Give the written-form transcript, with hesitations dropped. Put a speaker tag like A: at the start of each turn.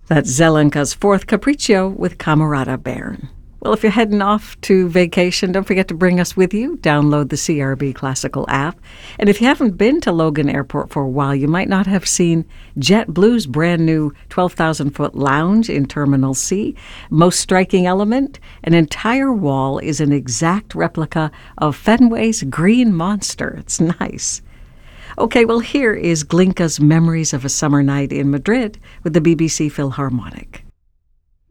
A: That's Zelenka's fourth Capriccio with Camerata Bern. Well, if you're heading off to vacation, don't forget to bring us with you. Download the CRB Classical app. And if you haven't been to Logan Airport for a while, you might not have seen JetBlue's brand new 12,000-foot lounge in Terminal C. Most striking element, an entire wall is an exact replica of Fenway's Green Monster. It's nice. Okay, well, here is Glinka's Memories of a Summer Night in Madrid with the BBC Philharmonic.